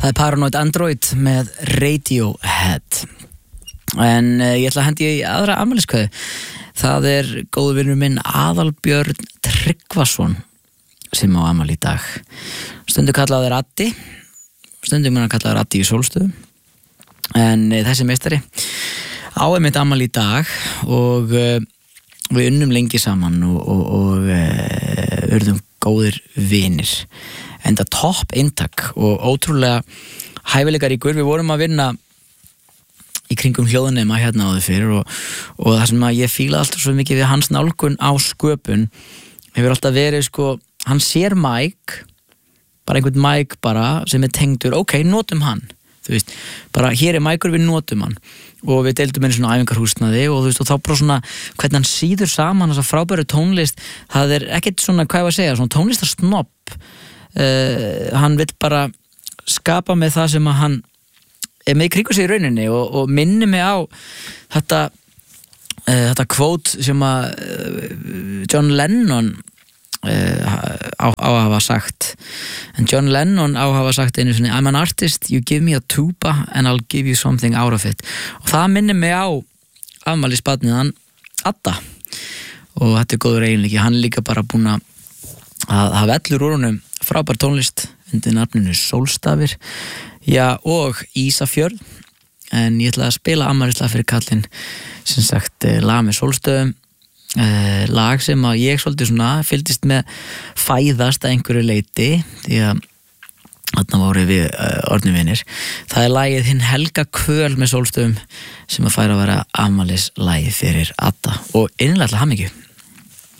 Það Paranoid Android með Radiohead. En ég ætla að hendi í aðra afmæliskveðju. Það góður vinur minn Aðalbjörn Tryggvason sem á afmæli í dag. Stundum kallaður Addi, stundum mun hann kallaður Addi í Sólstöðum. En þessi meistari á einmitt afmæli í dag og við unnum lengi saman og urðum góðir vinir. Enda topp eintak og ótrúlega hæfileikaríkur. Við vorum að vinna í kringum hljóðnema hérna áður fyrir og það sem að ég fíla alltaf svo mikið við hans nálgun á sköpun hefur alltaf verið hann sér mæk, bara einhvern mæk bara sem tengdur, ok, notum hann, þú veist, bara hér mækur, við notum hann og við deildum einu svona æfingarhúsnaði og þú veist, og þá bara svona hvernig hann síður saman þessa frábæru tónlist, það ekkert svona, hvað ég var að segja, svona tónlistarsnobb. Hann vill bara skapa með það sem að hann með kringu sig í rauninni og minni mig á þetta kvót sem að John Lennon á að hafa sagt. En John Lennon á að hafa sagt einu sinni, I'm an artist, you give me a tuba and I'll give you something out of it. Og það minni mig á afmælisbarnið hann Adda og þetta góður eiginleiki. Hann líka bara búinn að hafa ellur úr honum frábær tónlist undir nafninu Sólstafir, já, og Ísafjörð. En ég ætla að spila afmælislag fyrir kallinn, sem sagt lag með Sólstöðum, lag sem að ég svolítið svona fylgdist með fæðast að einhverju leyti, því að þarna voru við orðnivinir. Það lagið Hinn helga kvöl með Sólstöðum sem að færa að vera afmælislagið fyrir Adda og innilega til hamingju.